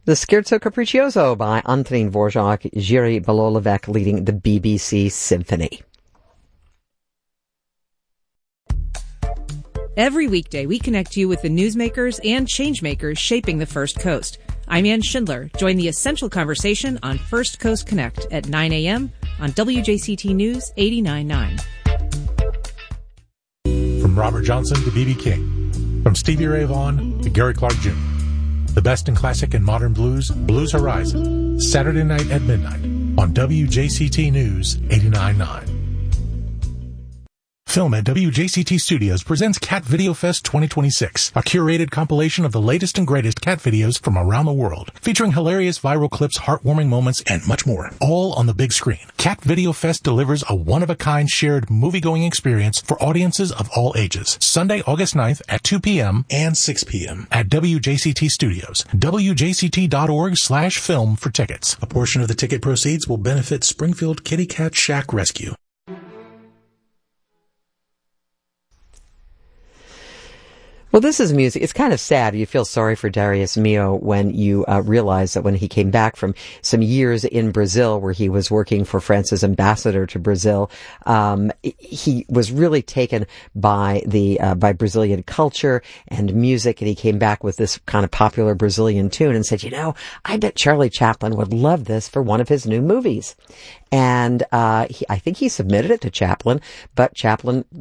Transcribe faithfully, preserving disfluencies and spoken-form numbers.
The Scherzo Capriccioso by Antonín Dvořák, Jiří Bělohlávek leading the B B C Symphony. Every weekday, we connect you with the newsmakers and changemakers shaping the First Coast. I'm Ann Schindler. Join the essential conversation on First Coast Connect at nine a.m. on W J C T News eighty-nine point nine. From Robert Johnson to B B King. From Stevie Ray Vaughan to Gary Clark Junior The best in classic and modern blues, Blues Horizon. Saturday night at midnight on W J C T News eighty-nine point nine. Film at W J C T Studios presents Cat Video Fest twenty twenty-six, a curated compilation of the latest and greatest cat videos from around the world, featuring hilarious viral clips, heartwarming moments, and much more, all on the big screen. Cat Video Fest delivers a one-of-a-kind shared movie-going experience for audiences of all ages. Sunday, August ninth at two p.m. and six p.m. at W J C T Studios. W J C T dot org slash film for tickets. A portion of the ticket proceeds will benefit Springfield Kitty Cat Shack Rescue. Well, this is music. It's kind of sad. You feel sorry for Darius Milhaud when you uh, realize that when he came back from some years in Brazil, where he was working for France's ambassador to Brazil, um, he was really taken by the uh, by Brazilian culture and music, and he came back with this kind of popular Brazilian tune and said, "You know, I bet Charlie Chaplin would love this for one of his new movies." And uh, he, I think he submitted it to Chaplin, but Chaplin